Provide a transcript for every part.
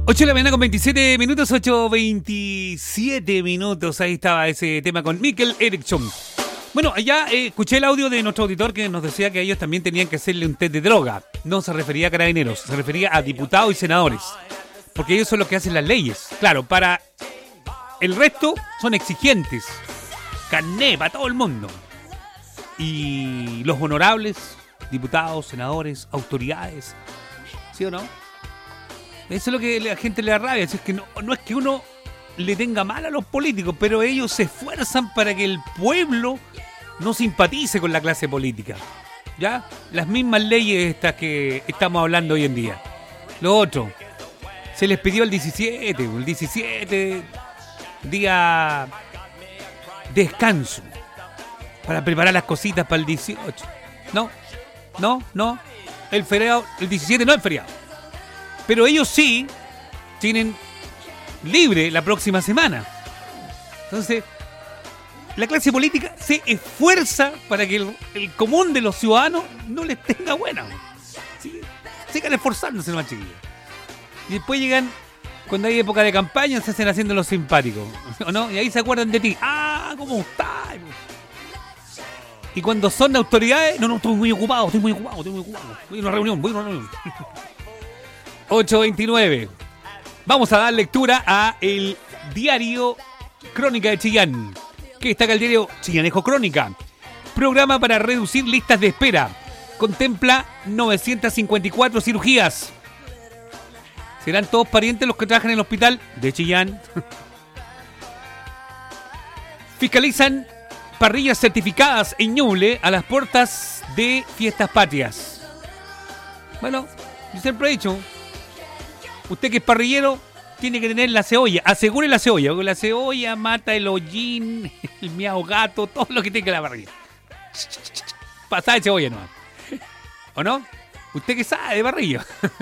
8 de la mañana con 27 minutos, 8:27 minutos. Ahí estaba ese tema con Mikkel Eriksson. Bueno, ya escuché el audio de nuestro auditor que nos decía que ellos también tenían que hacerle un test de droga. No se refería a carabineros, se refería a diputados y senadores. Porque ellos son los que hacen las leyes. Claro, para el resto son exigentes. Carné para todo el mundo. Y los honorables, diputados, senadores, autoridades, ¿sí o no? Eso es lo que la gente le da rabia. Es que no es que uno le tenga mal a los políticos, pero ellos se esfuerzan para que el pueblo no simpatice con la clase política. ¿Ya? Las mismas leyes estas que estamos hablando hoy en día. Lo otro, se les pidió el 17 día descanso para preparar las cositas para el 18. No. El feriado, el 17 no es feriado. Pero ellos sí tienen libre la próxima semana. Entonces, la clase política se esfuerza para que el común de los ciudadanos no les tenga buena. ¿Sí? Sigan esforzándose nomás, chiquillos. Y después llegan, cuando hay época de campaña, se hacen haciendo los simpáticos, ¿o no? Y ahí se acuerdan de ti. ¡Ah, cómo estás! Y cuando son autoridades, no, estoy muy ocupado. Voy a una reunión. 8:29. Vamos a dar lectura a el diario Crónica de Chillán. ¿Qué destaca el diario Chillanejo Crónica? Programa para reducir listas de espera. Contempla 954 cirugías. ¿Serán todos parientes los que trabajan en el hospital de Chillán? Fiscalizan parrillas certificadas en Ñuble a las puertas de fiestas patrias. Bueno, yo siempre he dicho, usted que es parrillero tiene que tener la cebolla. Asegure la cebolla, porque la cebolla mata el hollín, el miau gato, todo lo que tenga la parrilla. Pasá de cebolla nomás. ¿O no? Usted que sabe de parrilla.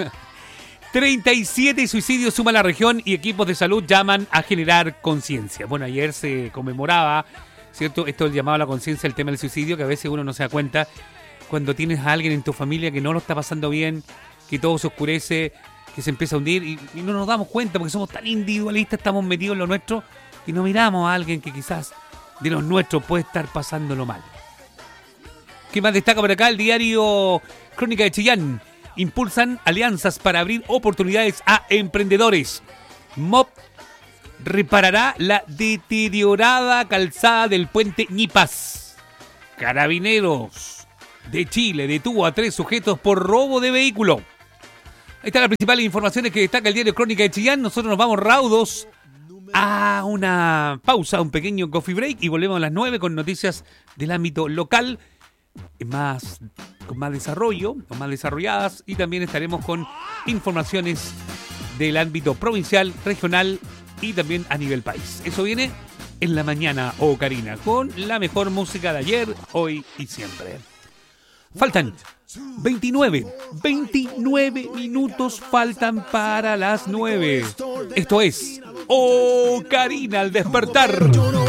37 suicidios suma la región y equipos de salud llaman a generar conciencia. Bueno, ayer se conmemoraba, ¿cierto? Esto es el llamado a la conciencia, el tema del suicidio, que a veces uno no se da cuenta cuando tienes a alguien en tu familia que no lo está pasando bien, que todo se oscurece, que se empieza a hundir y no nos damos cuenta porque somos tan individualistas, estamos metidos en lo nuestro y no miramos a alguien que quizás de los nuestros puede estar pasándolo mal. ¿Qué más destaca por acá? El diario Crónica de Chillán. Impulsan alianzas para abrir oportunidades a emprendedores. MOP reparará la deteriorada calzada del puente Ñipas. Carabineros de Chile detuvo a 3 sujetos por robo de vehículo. Ahí están las principales informaciones que destaca el diario Crónica de Chillán. Nosotros nos vamos raudos a una pausa, un pequeño coffee break y volvemos a las 9 con noticias del ámbito local con más desarrollo, con más desarrolladas, y también estaremos con informaciones del ámbito provincial, regional y también a nivel país. Eso viene en la mañana, Karina, con la mejor música de ayer, hoy y siempre. Faltan 29 minutos faltan para las 9. Esto es Karina al despertar.